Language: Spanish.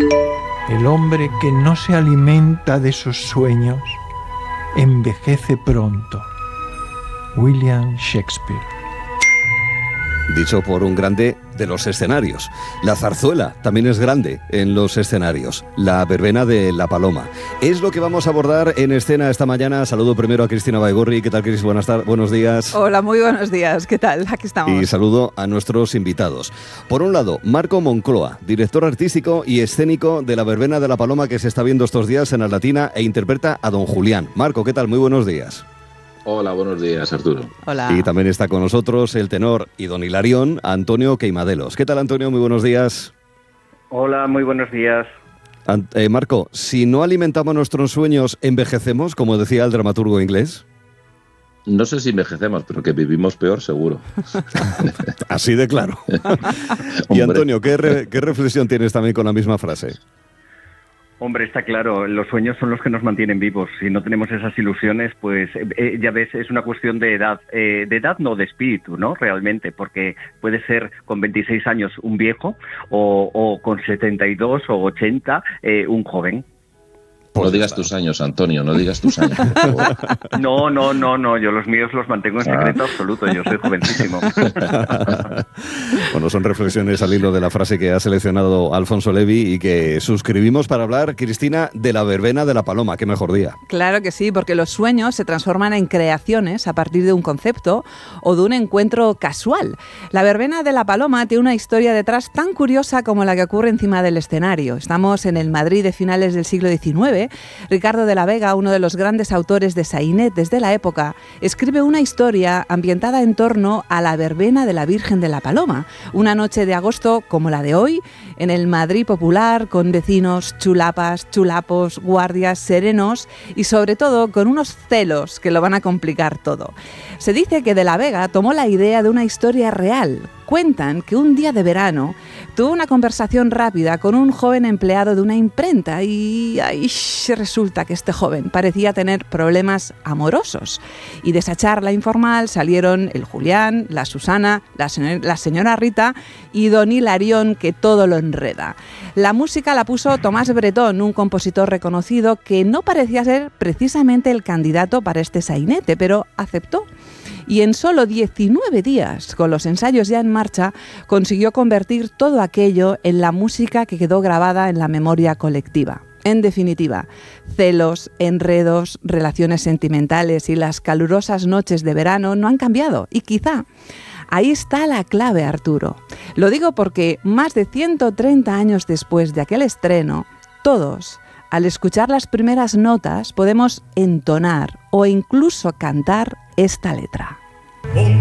El hombre que no se alimenta de sus sueños envejece pronto. William Shakespeare. Dicho por un grande de los escenarios. La zarzuela también es grande en los escenarios. La verbena de La Paloma. Es lo que vamos a abordar en escena esta mañana. Saludo primero a Cristina Baigorri. ¿Qué tal, Cris? Buenos días. Hola, muy buenos días. ¿Qué tal? Aquí estamos. Y saludo a nuestros invitados. Por un lado, Marco Moncloa, director artístico y escénico de la verbena de La Paloma que se está viendo estos días en la Latina e interpreta a Don Julián. Marco, ¿qué tal? Muy buenos días. Hola, buenos días, Arturo. Hola. Y también está con nosotros el tenor y don Hilarión, Antonio Queimadelos. ¿Qué tal, Antonio? Muy buenos días. Hola, muy buenos días. Marco, si no alimentamos nuestros sueños, ¿envejecemos, como decía el dramaturgo inglés? No sé si envejecemos, pero que vivimos peor, seguro. Así de claro. Y Antonio, ¿qué reflexión tienes también con la misma frase? Hombre, está claro, los sueños son los que nos mantienen vivos. Si no tenemos esas ilusiones, pues ya ves, es una cuestión de edad. De edad no, de espíritu, ¿no? Realmente, porque puede ser con 26 años un viejo o con 72 o 80 un joven. Pues no digas tus años, Antonio, no digas tus años. No, yo los míos los mantengo en secreto absoluto, yo soy jovencísimo. Bueno, son reflexiones al hilo de la frase que ha seleccionado Alfonso Levi y que suscribimos para hablar, Cristina, de la verbena de La Paloma. ¡Qué mejor día! Claro que sí, porque los sueños se transforman en creaciones a partir de un concepto o de un encuentro casual. La verbena de La Paloma tiene una historia detrás tan curiosa como la que ocurre encima del escenario. Estamos en el Madrid de finales del siglo XIX. Ricardo de la Vega, uno de los grandes autores de sainetes de la época, escribe una historia ambientada en torno a la verbena de la Virgen de la Paloma. Una noche de agosto como la de hoy, en el Madrid popular, con vecinos chulapas, chulapos, guardias serenos y sobre todo con unos celos que lo van a complicar todo. Se dice que de la Vega tomó la idea de una historia real. Cuentan que un día de verano tuvo una conversación rápida con un joven empleado de una imprenta y resulta que este joven parecía tener problemas amorosos. Y de esa charla informal salieron el Julián, la Susana, la señora Rita y don Hilarión, que todo lo enreda. La música la puso Tomás Bretón, un compositor reconocido que no parecía ser precisamente el candidato para este sainete, pero aceptó. Y en solo 19 días, con los ensayos ya en marcha, consiguió convertir todo aquello en la música que quedó grabada en la memoria colectiva. En definitiva, celos, enredos, relaciones sentimentales y las calurosas noches de verano no han cambiado. Y quizá ahí está la clave, Arturo. Lo digo porque más de 130 años después de aquel estreno, todos, al escuchar las primeras notas, podemos entonar o incluso cantar esta letra.